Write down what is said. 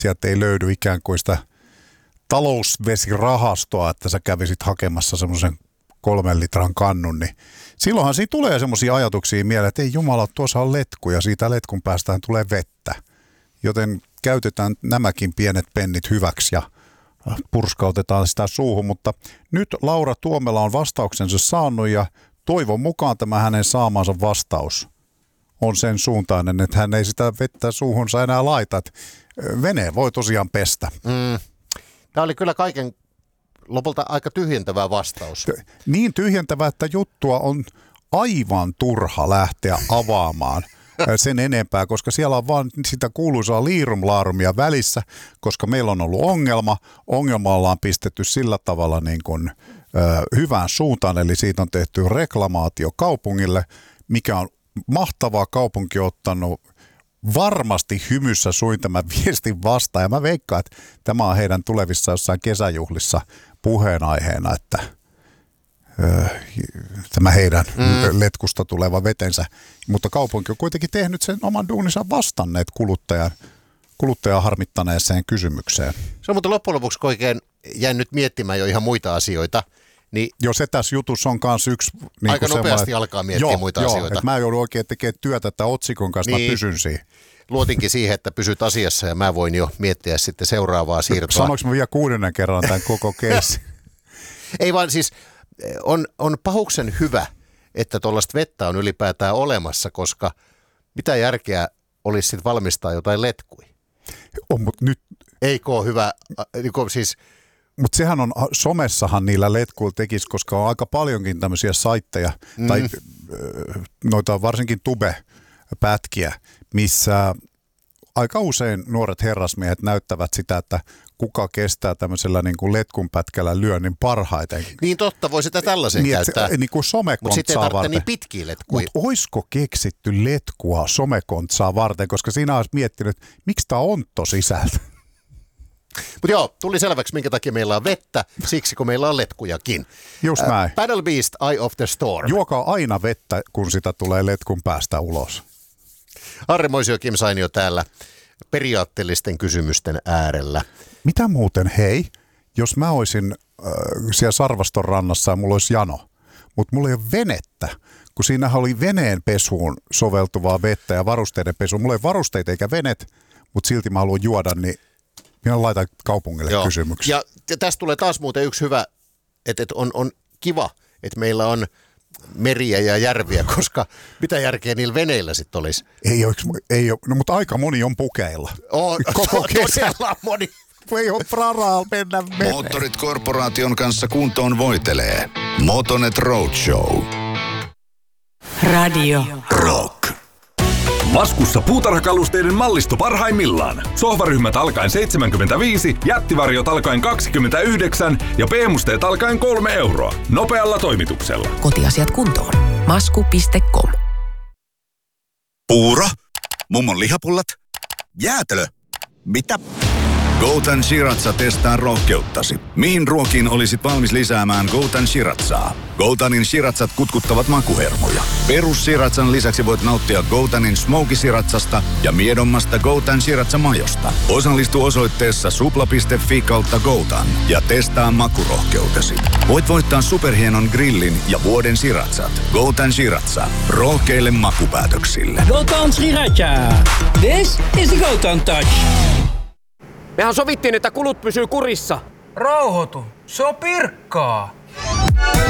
sieltä ei löydy ikään kuin sitä talousvesirahastoa, että sä kävisit hakemassa semmoisen 3 litran kannun, niin silloinhan siinä tulee semmoisia ajatuksia mieleen, että ei jumala, tuossa on letku ja siitä letkun päästään tulee vettä. Joten käytetään nämäkin pienet pennit hyväksi ja purskautetaan sitä suuhun, mutta nyt Laura Tuomela on vastauksensa saanut ja toivon mukaan tämä hänen saamansa vastaus on sen suuntainen, että hän ei sitä vettä suuhunsa enää laita, että vene voi tosiaan pestä. Tämä oli kyllä kaiken lopulta aika tyhjentävä vastaus. Niin tyhjentävä, että juttua on aivan turha lähteä avaamaan sen enempää, koska siellä on vaan sitä kuuluisaa liirumlaarumia välissä, koska meillä on ollut ongelma. Ongelma ollaan pistetty sillä tavalla niin kuin, hyvään suuntaan, eli siitä on tehty reklamaatio kaupungille, mikä on mahtavaa. Kaupunki on ottanut varmasti hymyssä suin tämän viestin vastaan, ja mä veikkaan, että tämä on heidän tulevissa jossain kesäjuhlissa puheenaiheena, että tämä heidän letkusta tuleva vetensä, mutta kaupunki on kuitenkin tehnyt sen oman duuninsa vastanneet kuluttajaa harmittaneeseen kysymykseen. Se on mutta loppujen lopuksi, kun oikein jäin nyt miettimään jo ihan muita asioita, niin jo se tässä jutussa on myös yksi niin aika nopeasti alkaa miettiä muita asioita. Että mä joudun oikein tekemään työtä tämän otsikon kanssa, niin, mä pysyn siinä. Luotinkin siihen, että pysyt asiassa ja mä voin jo miettiä sitten seuraavaa siirtoa. Sanoinko mä vielä 6. kerran tämän koko keissin? Ei vaan siis, on pahuksen hyvä, että tuollaista vettä on ylipäätään olemassa, koska mitä järkeä olisi sitten valmistaa jotain letkui? On, mutta nyt... Eikö ole hyvä, siis... Mutta sehän on, somessahan niillä letkuilla tekisi, koska on aika paljonkin tämmöisiä saitteja, tai noita varsinkin tube-pätkiä, missä aika usein nuoret herrasmiehet näyttävät sitä, että kuka kestää tämmöisellä niin kuin letkun pätkällä lyönnin parhaiten. Niin totta, voi sitä tällaisen niin, käyttää. Niin kuin somekontsaa varten. Mutta sitten ei tarvitse niin pitkiä letkuja. Mutta olisiko keksitty letkua somekontsaa varten, koska sinä olisi miettinyt, miksi tämä on ontto sisältä. Mutta joo, tuli selväksi, minkä takia meillä on vettä, siksi kun meillä on letkujakin. Just näin. Paddle Beast, Eye of the Storm. Juokaa aina vettä, kun sitä tulee letkun päästä ulos. Harri Moisio, Kim Sainio täällä periaatteellisten kysymysten äärellä. Mitä muuten, hei, jos mä olisin siellä Sarvaston rannassa ja mulla olisi jano, mutta mulla ei ole venettä, kun siinähän oli veneen pesuun soveltuvaa vettä ja varusteiden pesuun. Mulla ei varusteita eikä venet, mutta silti mä haluan juoda, niin minä laitan kaupungille kysymyksiä. Ja tästä tulee taas muuten yksi hyvä, että on kiva, että meillä on meriä ja järviä, koska mitä järkeä niillä veneillä sitten olisi? Ei ole, no, mutta aika moni on pukeilla. Koko kesä moni. Ei ole praraa mennä veneen. Moottorit Korporaation kanssa kuntoon voitelee. Motonet Roadshow. Radio Rock. Laskussa puutarhakalusteiden mallisto parhaimmillaan. Sohvaryhmät alkaen 75, jättivarjot alkaen 29 ja B-musteet alkaen 3 euroa. Nopealla toimituksella. Kotiasiat kuntoon. Masku.com. Puuro? Mummon lihapullat? Jäätelö? Mitä? Goutan Shiratsa testaa rohkeuttasi. Mihin ruokiin olisit valmis lisäämään Goutan Shiratsaa? Goutanin Shiratsat kutkuttavat makuhermoja. Perus Shiratsan lisäksi voit nauttia Goutanin Smoky Shiratsasta ja miedommasta Goutan Shiratsa-majosta. Osallistu osoitteessa supla.fi/Goutan ja testaa makurohkeutesi. Voit voittaa superhienon grillin ja vuoden Shiratsat. Goutan Shiratsa. Rohkeille makupäätöksille. Goutan Shiratsa. This is the Goutan Touch. Mehän sovittiin, että kulut pysyy kurissa. Rauhoitu. Se on pirkkaa.